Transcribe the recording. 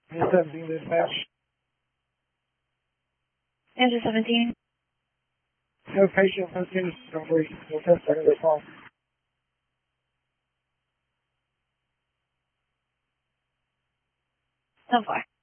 Engine 17 dispatch. Engine 17. No patient, no condition, no breathe. No test secondary call. So far.